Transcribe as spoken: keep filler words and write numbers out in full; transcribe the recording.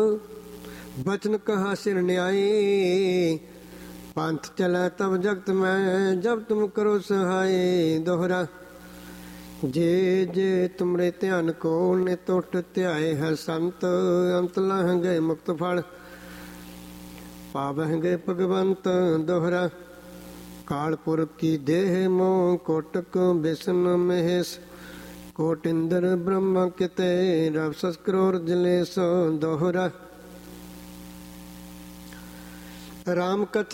बचन कहा सिर न्याय। पंथ चलै तब जगत में जब तुम करो सहाय। दोहरा जे जे तुमरे ध्यान को नित उठ ध्याए है संत। अंत लहंगे मुक्त फल पावहंगे भगवंत। दोहरा कालपुर की देह मोह कोटक बिसन महेश। कोट इंद्र ब्रह्म किते रव सस करोड़ जलेस। दोहरा राम कथा